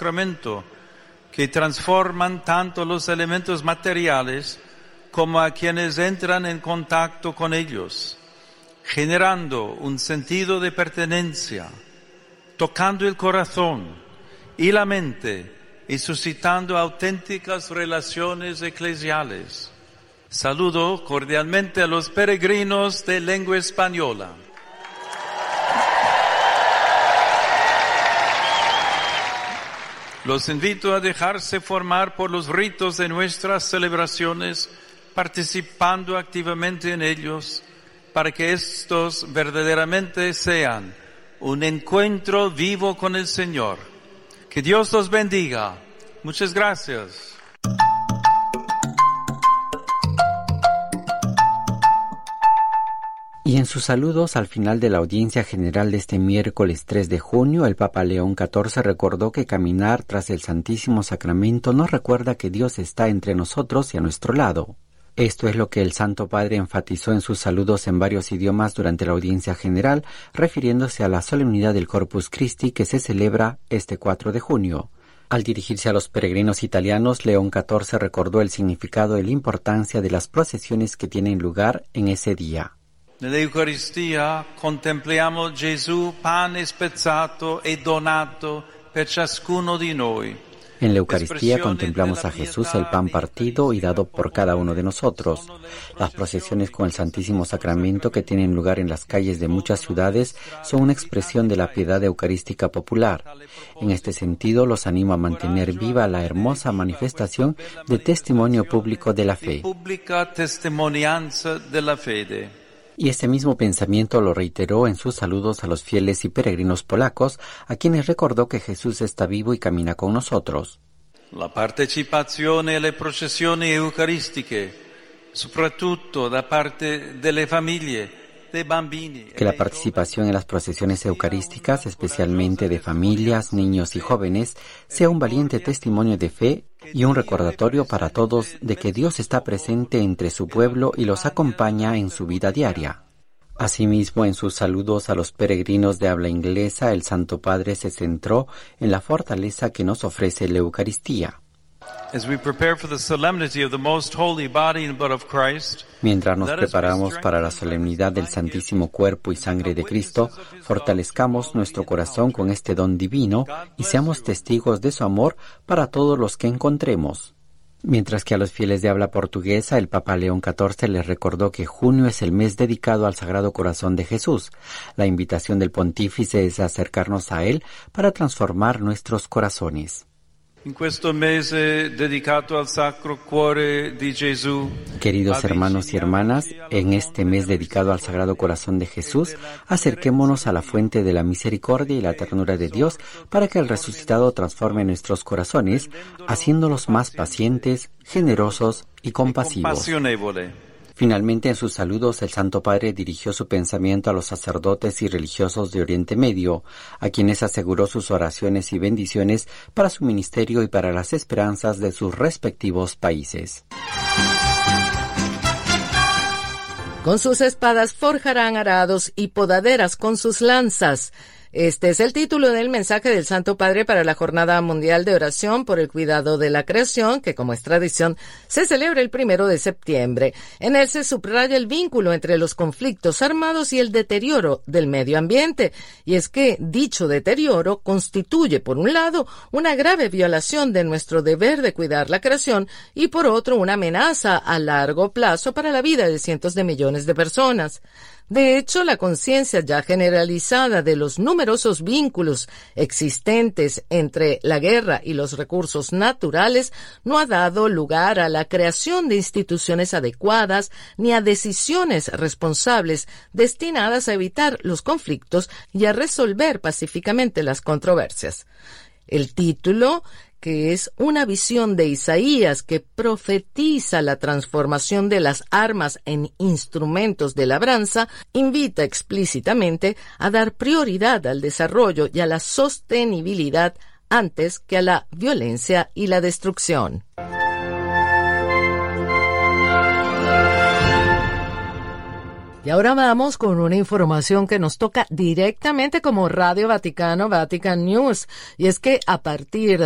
sacramento, que transforman tanto los elementos materiales como a quienes entran en contacto con ellos, generando un sentido de pertenencia, tocando el corazón y la mente y suscitando auténticas relaciones eclesiales. Saludo cordialmente a los peregrinos de lengua española. Los invito a dejarse formar por los ritos de nuestras celebraciones, participando activamente en ellos, para que estos verdaderamente sean un encuentro vivo con el Señor. Que Dios los bendiga. Muchas gracias. Y en sus saludos al final de la audiencia general de este miércoles 3 de junio, el Papa León XIV recordó que caminar tras el Santísimo Sacramento nos recuerda que Dios está entre nosotros y a nuestro lado. Esto es lo que el Santo Padre enfatizó en sus saludos en varios idiomas durante la audiencia general, refiriéndose a la solemnidad del Corpus Christi que se celebra este 4 de junio. Al dirigirse a los peregrinos italianos, León XIV recordó el significado y la importancia de las procesiones que tienen lugar en ese día. Nell'Eucaristia contempliamo Gesù pane spezzato e donato per ciascuno di noi. En la Eucaristía contemplamos a Jesús, el pan partido y dado por cada uno de nosotros. Las procesiones con el Santísimo Sacramento que tienen lugar en las calles de muchas ciudades son una expresión de la piedad eucarística popular. En este sentido, los animo a mantener viva la hermosa manifestación de testimonio público de la fe. Y este mismo pensamiento lo reiteró en sus saludos a los fieles y peregrinos polacos, a quienes recordó que Jesús está vivo y camina con nosotros. La partecipazione alle processioni eucaristiche, soprattutto da parte delle famiglie, dei bambini. Que la participación en las procesiones eucarísticas, especialmente de familias, niños y jóvenes, sea un valiente testimonio de fe y un recordatorio para todos de que Dios está presente entre su pueblo y los acompaña en su vida diaria. Asimismo, en sus saludos a los peregrinos de habla inglesa, el Santo Padre se centró en la fortaleza que nos ofrece la Eucaristía. Mientras nos preparamos para la solemnidad del Santísimo Cuerpo y Sangre de Cristo, fortalezcamos nuestro corazón con este don divino y seamos testigos de su amor para todos los que encontremos. Mientras que a los fieles de habla portuguesa, el Papa León XIV les recordó que junio es el mes dedicado al Sagrado Corazón de Jesús. La invitación del pontífice es acercarnos a él para transformar nuestros corazones. Queridos hermanos y hermanas, en este mes dedicado al Sagrado Corazón de Jesús, acerquémonos a la fuente de la misericordia y la ternura de Dios para que el resucitado transforme nuestros corazones, haciéndolos más pacientes, generosos y compasivos. Finalmente, en sus saludos, el Santo Padre dirigió su pensamiento a los sacerdotes y religiosos de Oriente Medio, a quienes aseguró sus oraciones y bendiciones para su ministerio y para las esperanzas de sus respectivos países. Con sus espadas forjarán arados y podaderas con sus lanzas. Este es el título del mensaje del Santo Padre para la Jornada Mundial de Oración por el Cuidado de la Creación, que como es tradición, se celebra el 1 de septiembre. En él se subraya el vínculo entre los conflictos armados y el deterioro del medio ambiente. Y es que dicho deterioro constituye, por un lado, una grave violación de nuestro deber de cuidar la creación y, por otro, una amenaza a largo plazo para la vida de cientos de millones de personas. De hecho, la conciencia ya generalizada de los numerosos vínculos existentes entre la guerra y los recursos naturales no ha dado lugar a la creación de instituciones adecuadas ni a decisiones responsables destinadas a evitar los conflictos y a resolver pacíficamente las controversias. El título, que es una visión de Isaías que profetiza la transformación de las armas en instrumentos de labranza, invita explícitamente a dar prioridad al desarrollo y a la sostenibilidad antes que a la violencia y la destrucción. Y ahora vamos con una información que nos toca directamente como Radio Vaticano, Vatican News, y es que a partir